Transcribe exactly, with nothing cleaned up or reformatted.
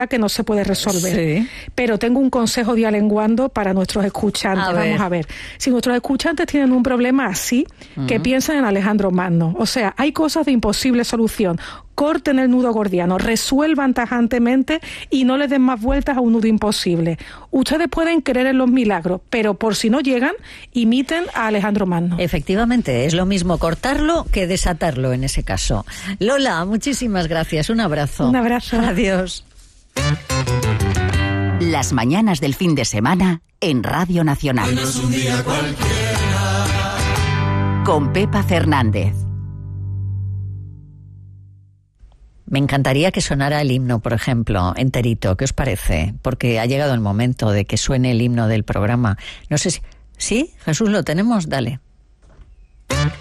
que no se puede resolver. Sí. Pero tengo un consejo dialenguando para nuestros escuchantes. A Vamos ver. a ver. Si nuestros escuchantes tienen un problema así, uh-huh. que piensen en Alejandro Magno. O sea, hay cosas de imposible solución. Corten el nudo gordiano, resuelvan tajantemente y no le den más vueltas a un nudo imposible. Ustedes pueden creer en los milagros, pero por si no llegan, imiten a Alejandro Magno. Efectivamente, es lo mismo cortarlo que desatarlo en ese caso. Lola, muchísimas gracias. Un abrazo. Un abrazo. Adiós. Las mañanas del fin de semana en Radio Nacional. No es un día cualquiera. Con Pepa Fernández. Me encantaría que sonara el himno, por ejemplo, enterito. ¿Qué os parece? Porque ha llegado el momento de que suene el himno del programa. No sé si... ¿Sí? Jesús, ¿lo tenemos? Dale.